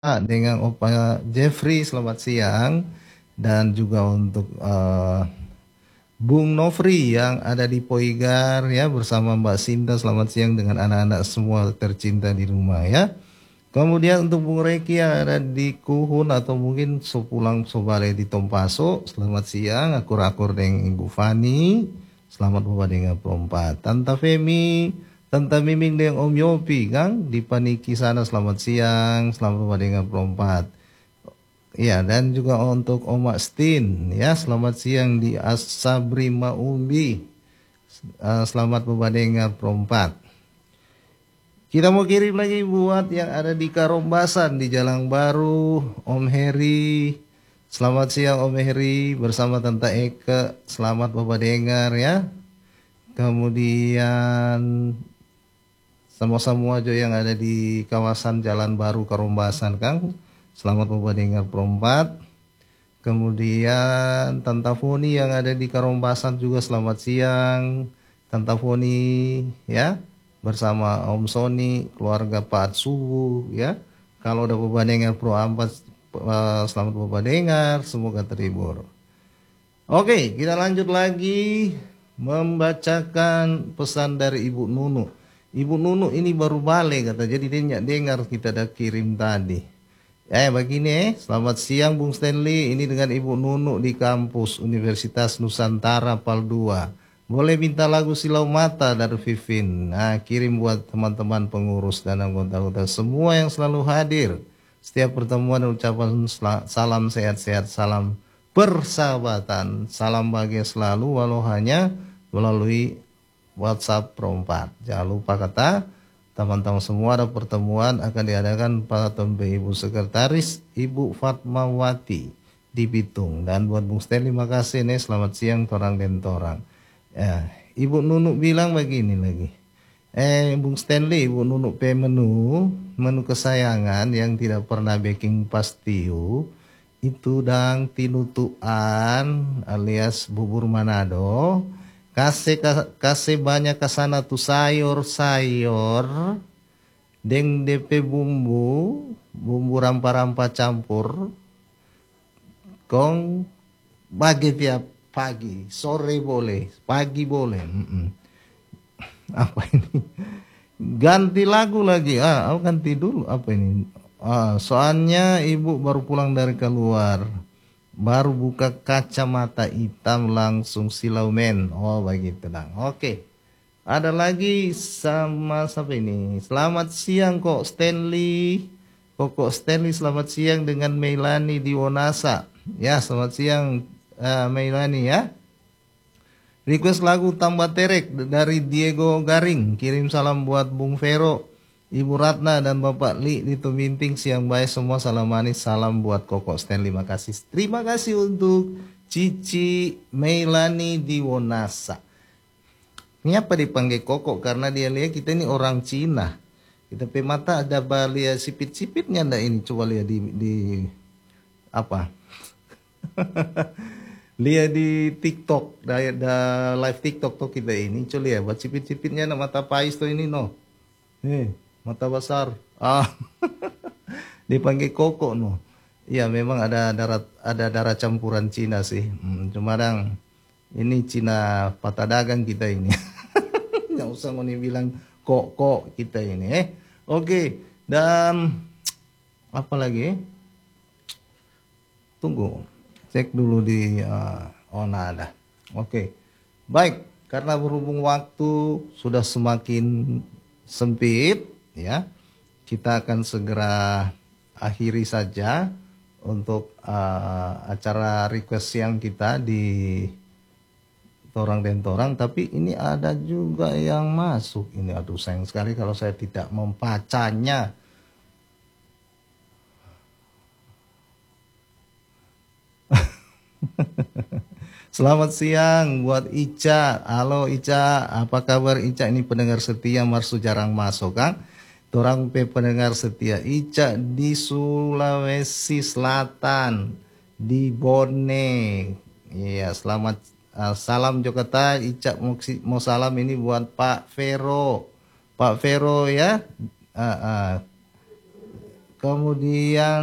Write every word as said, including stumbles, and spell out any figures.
dengan Opa Jeffrey, selamat siang. Dan juga untuk uh, Bung Nofri yang ada di Poigar ya, bersama Mbak Sinta, selamat siang dengan anak-anak semua tercinta di rumah ya. Kemudian untuk Bung Reki yang ada di Kuhun atau mungkin sepulang sobale di Tompaso, selamat siang. Akur-akur dengan Ibu Fani, selamat bapak dengan perempat. Tante Femi, Tante Miming dengan Om Yopi, Kang di Paniki sana, selamat siang. Selamat bapak dengan perempat. Ya, dan juga untuk Om Stin ya, selamat siang di Asabri Maumbi. Uh, selamat bapak dengan perempat. Kita mau kirim lagi buat yang ada di Karombasan di Jalan Baru, Om Heri. Selamat siang Om Heri bersama Tante Eke. Selamat bapak dengar ya. Kemudian semua-semua aja yang ada di kawasan Jalan Baru Karombasan, Kang. Selamat bapak dengar perempat. Kemudian Tante Foni yang ada di Karombasan juga selamat siang. Tante Foni ya, bersama Om Sony, keluarga Pak Subuh ya. Kalau udah bapak dengar Pro Ampat, selamat bapak dengar, semoga terhibur. Oke, kita lanjut lagi membacakan pesan dari Ibu Nunu. Ibu Nunu ini baru balik kata, jadi dia nggak dengar kita ada kirim tadi. Eh begini eh, selamat siang Bung Stanley, ini dengan Ibu Nunu di kampus Universitas Nusantara Pal dua. Boleh minta lagu Silau Mata dari Vivin. Nah, kirim buat teman-teman pengurus dan anggota-anggota semua yang selalu hadir. Setiap pertemuan ucapan salam sehat-sehat, salam persahabatan, salam bahagia selalu walau hanya melalui WhatsApp perempat. Jangan lupa kata teman-teman semua, ada pertemuan akan diadakan Pak Tempe Ibu Sekretaris Ibu Fatmawati di Bitung. Dan buat Bung Stanley, makasih nih, selamat siang torang dan torang. Ya, Ibu Nunu bilang begini lagi. Eh, Bung Stanley, Ibu Nunu pe menu, menu kesayangan yang tidak pernah baking pastiu, itu dang tinutuan alias bubur Manado. Kasih kasih banyak kesana tuh sayur-sayur, deng D P bumbu, bumbu rampah-rampah campur, kong bagi tiap pagi, sore boleh, pagi boleh. Mm-mm. Apa ini? Ganti lagu lagi. Ah, aku ganti dulu. Apa ini? Ah, soalnya ibu baru pulang dari keluar, baru buka kacamata hitam langsung silau men. Oh begitu dong. Oke. Ada lagi sama siapa ini? Selamat siang kok Stanley. Kok Stanley selamat siang dengan Meilani di Wonasa. Ya, selamat siang uh, Meilani ya. Request lagu Tambah Terek dari Diego Garing. Kirim salam buat Bung Vero, Ibu Ratna dan Bapak Li di Tuminting, siang baik semua, salam manis, salam buat Koko Stanley. Terima kasih. Terima kasih untuk Cici Meilani di Wonasa. Ini apa dipanggil Koko? Karena dia lihat kita ini orang Cina. Kita pe mata ada balia sipit-sipitnya ndak ini? Coba lihat di, di apa? Lihat di TikTok, da, da live TikTok tuh kita ini. Coba lihat, buat sipit-sipitnya na mata pais tuh ini no. Eh, mata besar. Ah, dipanggil Koko no. Iya, memang ada darah ada darah campuran Cina sih. Hmm, cuma dang ini Cina patah dagang kita ini. Nggak usah mau bilang kok kok kita ini eh. Oke, dan apa lagi? Tunggu, cek dulu di uh, oh nah ada. Oke, baik, karena berhubung waktu sudah semakin sempit ya, kita akan segera akhiri saja untuk uh, acara request siang kita di Torang dan Torang. Tapi ini ada juga yang masuk ini, aduh sayang sekali kalau saya tidak membacanya. Selamat siang buat Ica. Halo Ica, apa kabar Ica? Ini pendengar setia Marsu jarang masuk Kang. Torang pe pendengar setia Ica di Sulawesi Selatan, di Bone. Iya, selamat uh, salam Jokata Ica, mau, mau salam ini buat Pak Vero. Pak Vero ya. Uh, uh, kemudian